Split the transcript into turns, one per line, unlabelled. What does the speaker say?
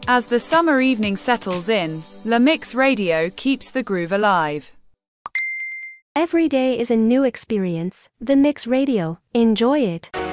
As the summer evening settles in, La Mix Radio keeps the groove alive.
Every day is a new experience. The Mix Radio. Enjoy it.